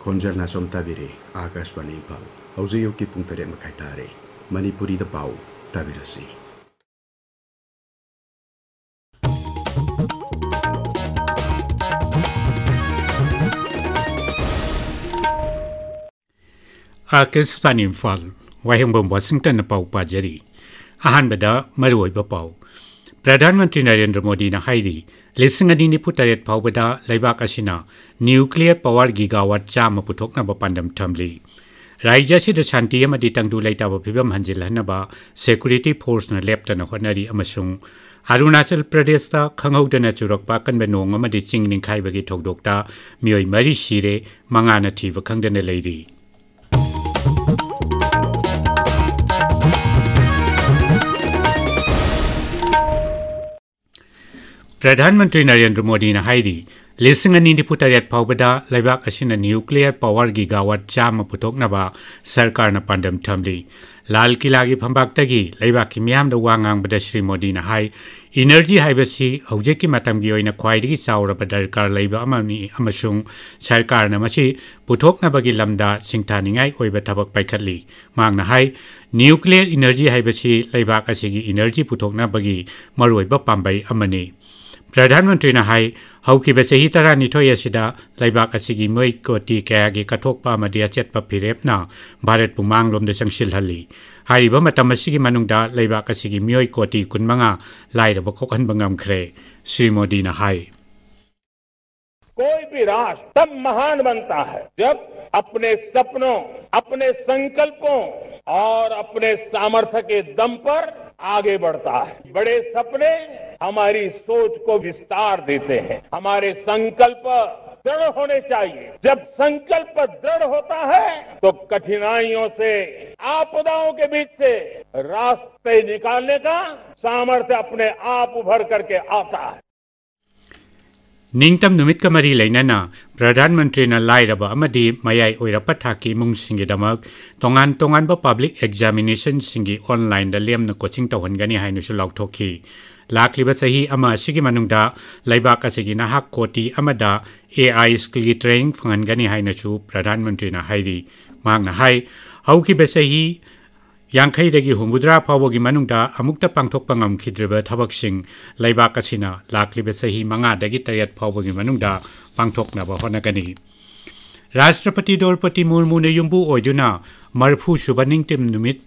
ꯈꯣꯟꯖꯦꯜꯅ ꯁꯣꯝ ꯇꯥꯕꯤꯔꯤ आकाशवाणी इम्फाल ꯍꯧꯖꯤꯛ ꯑꯌꯨꯛꯀꯤ ꯄꯨꯡ 8:30 ꯇꯥꯔꯦ ꯃꯅꯤꯄꯨꯔꯤꯗ ꯄꯥꯎ ꯇꯥꯕꯤꯔꯁꯤ आकाशवाणी इम्फाल वाहिंगबम वाशिंगटन पाउ पाजरी अहानबदा मरुओइबा पाउ प्रधानमंत्री नरेंद्र मोदी ना हाइरी लिसिंग अनी निफु तरेट फाउबदा लैबाक असिना न्यूक्लियर पावर गिगावाट चामा पुथोकनबा पांडम थमली राज्यसिदा शांति अमदि तंगदु लैताबा फिबम हंजिलहनबा सिक्युरिटी फोर्स ना लेप्टना होनरी अमसुंग अरुणाचल प्रदेश ता खंगौदना चुरकपा कनबे नोंग अमदि चिंग निंखाइबगी थोकदोकता मियोय मरी सिरे मंगाना थीब खंगदना लैरी प्रधानमंत्री नरेंद्र मोदी ने हाइरी लिसिंग अनी निफु तरेट फाउबदा लैबाक असिना न्यूक्लियर पावर गिगावाट चामा पुथोकनबा सरकार ना पांडम थमली लाल किला की फंबाक्तगी लैबाक की मियामदा वा ngangbada श्री मोदी ना हाई इनर्जी हाइबसी हौजेकी मतमगी ओइना ख्वाइदगी चावरबा दरकार लैबा अमनी अमसुंग सरकार ना मसी पुथोकनबगी लमदा सिंगथानिंगाई ओइबा थबक पाइखतली मांगना हाई न्यूक्लियर इनर्जी हाइबसी लैबाक असिगी इनर्जी पुथोकनबगी मरुओइबा पांबै अमनी प्रधानमंत्री ने हाई हौकिबा चही 12 असिदा लैबाक असिगी मोय कोटी कयागी कथोकपा अमदि अचेतपा फिरेपना भारत पु मांगलोमदे चंगसिलहली हारिबा मतम असिगी मनुंगदा लैबाक असिगी मोय कोटी 15 लाइरबा खोखनबा ngamkhre श्री मोदी ने हाई कोई भी राष्ट्र तब महान बनता है जब अपने सपनों अपने संकल्पों और अपने सामर्थ्य के दम पर आगे बढ़ता है बड़े सपने हमारी सोच को विस्तार देते हैं हमारे संकल्प दृढ़ होने चाहिए जब संकल्प दृढ़ होता है तो कठिनाइयों से आपदाओं के बीच से रास्ते निकालने का सामर्थ्य अपने आप उभर करके आता है निंगतम नुमित का मरी लेना प्रधानमंत्री ना लाइरबा अमदि मयाई ओइरपा थाकी मुंगसिंगे दमक तोंगान तोंगान बा पब्लिक एग्जामिनेशन सिंगी ऑनलाइन दा लेमना कोचिंग तवहनगनी हाइनुसु लाउथोखी लाखलिबा सही अमा सिगी मनुंगदा लैबाक असिगी नाहक कोटी अमदा एआई स्किल ट्रेनिंग फंगनगनी हाइनुसु प्रधानमंत्री ना हाइरी मांगना हाई हौकिबा सही यांखैदगी हुमुद्रा फावगी मनुंगदा अमुक्ता पांगथोकपा ngamkhidreba thabakSing लैबाक असिना लाखलिबा सही 5 तरयत फावगी मनुंगदा पांगथोकनबा होनगनी राष्ट्रपति द्रौपदी मुर्मू ने युम्बु ओइदुना मरफू सुबा निंगतिम नुमित